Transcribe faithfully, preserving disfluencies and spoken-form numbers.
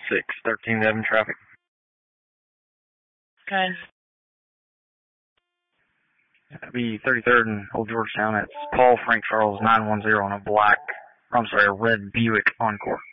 six, thirteen eleven traffic. Okay. That'd be thirty-third and Old Georgetown. That's Paul Frank Charles nine one zero on a black, I'm sorry, a red Buick Encore.